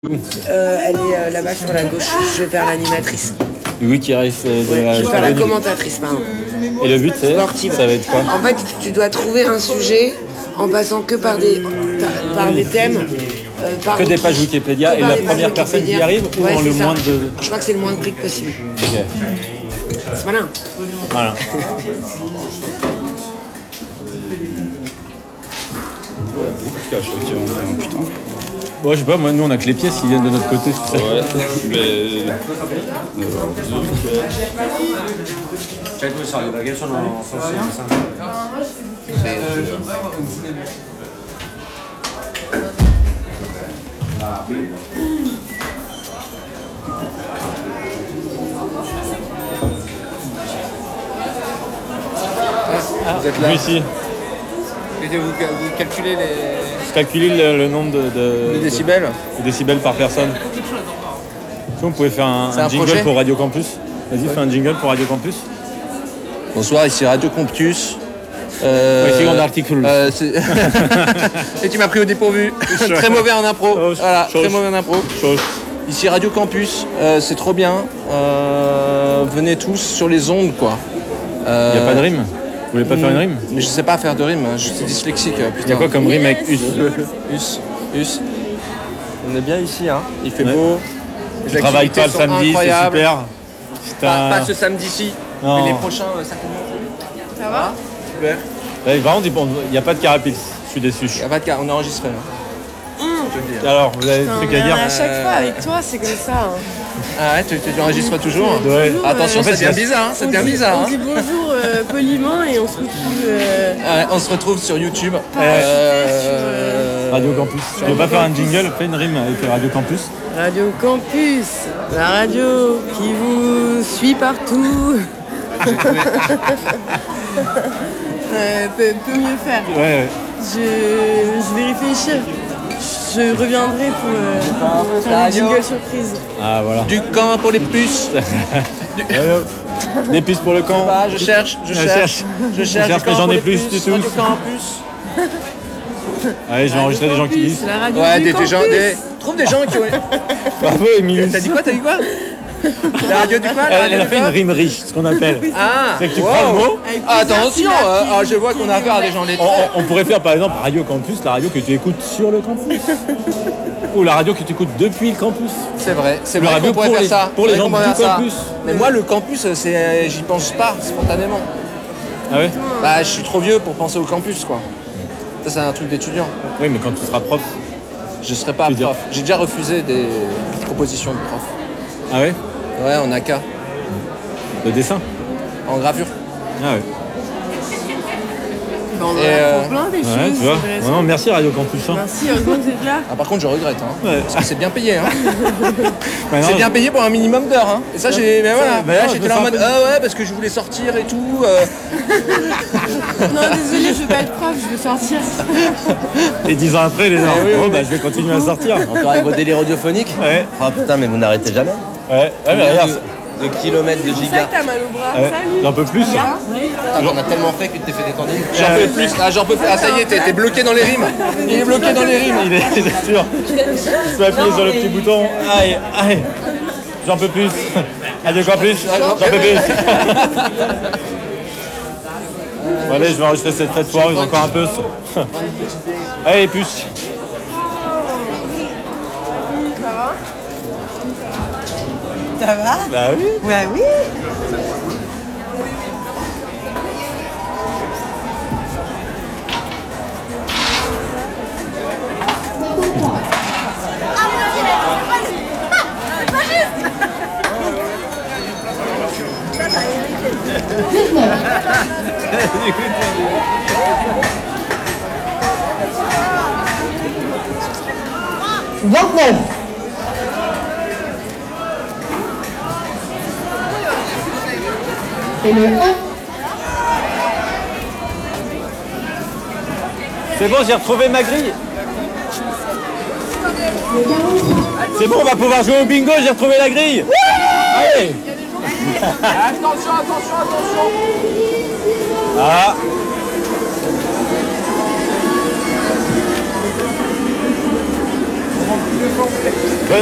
Elle est là-bas sur la gauche. Je vais faire l'animatrice. Oui, qui reste Je vais faire la commentatrice, pardon. Et le but, c'est Sportive. Ça va être quoi? En fait, tu dois trouver un sujet en passant que par des thèmes. Que des pages Wikipédia et la première personne qui y arrive ou ouais, en le ça. moins de... Je crois que c'est le moins de briques possible. Ok. C'est malin. Voilà. Putain. Bon, je sais pas, moi, nous on a que les pièces qui viennent de notre côté. Ouais, mais... Vous êtes là. Oui, ici. Et vous calculez les Je calcule le nombre de décibels. de décibels par personne. Si on pouvait faire un un jingle projet pour Radio Campus. Vas-y, fais un jingle pour Radio Campus. Bonsoir, ici Radio Campus. Ici on articule. Et tu m'as pris au dépourvu. Très mauvais en impro. Oh, Voilà, chose. très mauvais en impro. Chose. Ici Radio Campus, c'est trop bien. Venez tous sur les ondes, quoi. Il n'y a pas de rime? Vous voulez pas faire une rime? Mais je sais pas faire de rime, je suis dyslexique. Il y a quoi comme rime avec us? Us. On est bien ici, hein. Il fait Ouais. beau. Je travaille pas le samedi, c'est super. Pas ce samedi-ci, Non. mais les prochains, ça commence. Ça va? Super. Là, vraiment, il n'y a pas de carapils. Je suis déçu. Y a pas de cas, on est enregistré là. Je veux dire. Alors, vous avez des Non, trucs mais à dire? à chaque fois avec toi, c'est comme ça. Hein. Ah ouais, tu enregistres toujours? Ouais. Attention, En fait, ça devient c'est- bizarre, hein, ça devient On dit- bizarre. On Hein. dit bonjour poliment et on se retrouve Ouais, on se retrouve sur YouTube. Radio Campus. Tu veux pas faire un jingle? Fais une rime avec Radio Campus. Radio Campus, la radio qui vous suit partout. Peut mieux faire. Ouais. Je vais réfléchir. Je reviendrai pour faire une jingle surprise. Ah, voilà. Du camp pour les puces. Des pistes pour le camp. Bah, je cherche. Je cherche, du mais camp j'en pour ai les plus puces, du tout. Radio Campus. Allez, je vais enregistrer des gens qui disent. La radio Ouais, du des campus. gens. Trouve des gens qui ont. Bravo, Emilus. T'as dit quoi? La radio du quoi? Elle a fait une rime riche, ce qu'on appelle. Ah! C'est que tu prends le mot. Avec plusieurs Attention, syllabes je vois qu'on a affaire à des gens lettrés. On pourrait faire par exemple Radio Campus, la radio que tu écoutes sur le campus. Ou la radio que tu écoutes depuis le campus. C'est vrai Le qu'on radio pourrait pour faire les- ça. pour les C'est vrai gens qu'on pourrait du faire ça. campus. Mais moi, le campus, j'y pense pas spontanément. Ah ouais? Bah, je suis trop vieux pour penser au campus, quoi. Ça, c'est un truc d'étudiant. Oui, mais quand tu seras prof. Je serai pas Tu veux dire- prof. J'ai déjà refusé des propositions de prof. Ah ouais? Ouais, en AK, Le dessin? en gravure. Ah ouais. Ben, on en Et, apprend plein des Ouais, choses. tu vois. intéressantes. Non, merci Radio Campus. Hein. Merci, heureusement que vous êtes là. Ah, par contre, je regrette, hein. Ouais. Parce que c'est bien payé, hein. Ouais, non, C'est bien payé pour un minimum d'heures, hein. Et ça, j'ai. Mais voilà. bah Là, non, je j'étais me là en sens mode. un peu- Ah ouais, parce que je voulais sortir et tout. Non, désolé, je veux pas être prof, je veux sortir. Et 10 ans après, les gens. oui, Bon, oui. bah, je vais continuer à sortir. Encore avec vos délires radiophoniques. Ouais. Ah putain, mais vous n'arrêtez jamais. Ouais, mais regarde. De kilomètres, de C'est ça gigas. que t'as mal au bras. Ouais. Salut. J'en peux plus. On a tellement fait que tu t'es fait des tendines. J'en peux plus. Ah, j'en peux plus. Ah, ça y est, t'es bloqué dans les rimes. Il est bloqué dans les rimes. Il est sûr. Je peux appuyer sur le petit bouton. Aïe, aïe. J'en peux plus. Radio Campus. J'en peux plus. Bon, allez, je vais enregistrer cette traite foireuse encore un peu. Allez, puce. Ça va? Bah oui. Ouais, oui. C'est bon, j'ai retrouvé ma grille. C'est bon, on va pouvoir jouer au bingo, j'ai retrouvé la grille. Allez. Attention. Ah.